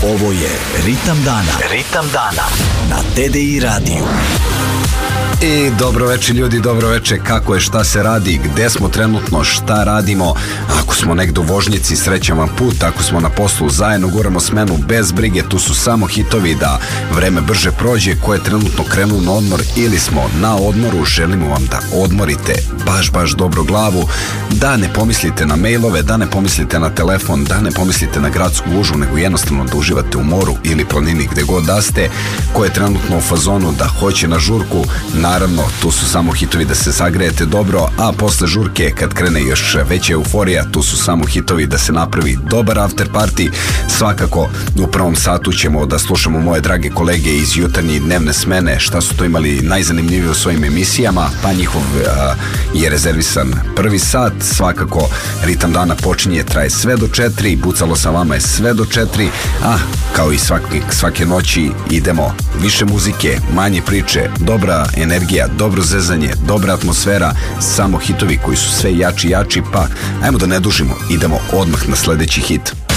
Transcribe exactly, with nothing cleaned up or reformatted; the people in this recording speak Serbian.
Ovo je Ritam dana. Ritam dana na T D I radiju. I dobro večer ljudi, dobro večer, kako je, šta se radi, gde smo trenutno, šta radimo. Ako smo negdje u vožnjici, srećan vam put. Ako smo na poslu, zajedno guramo smenu bez brige. Tu su samo hitovi da vreme brže prođe. Ko je trenutno krenuo na odmor ili smo na odmoru, želimo vam da odmorite baš, baš dobro glavu, da ne pomislite na mailove, da ne pomislite na telefon, da ne pomislite na gradsku gužvu, nego jednostavno da uživate u moru ili planini, gde god da ste. Ko je trenutno u fazonu da hoće na žurku, naravno, tu su samo hitovi da se zagrejete dobro, a posle žurke, kad krene još veća euforija, tu su samo hitovi da se napravi dobar after party. Svakako, u prvom satu ćemo da slušamo moje drage kolege iz jutarnje dnevne smene, šta su to imali najzanimljivije u svojim emisijama, pa njihov a, je rezervisan prvi sat. Svakako, Ritam dana počinje, traje sve do četiri, Bucalo sa vama je sve do četiri, a kao i svake, svake noći idemo više muzike, manje priče, dobra energija, dobro zezanje, dobra atmosfera, samo hitovi koji su sve jači jači, pa ajmo da ne dužimo, idemo odmah na sledeći hit.